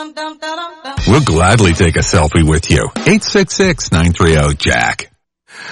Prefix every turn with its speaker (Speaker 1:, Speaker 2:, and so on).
Speaker 1: We'll gladly take a selfie with you. 866-930-JACK.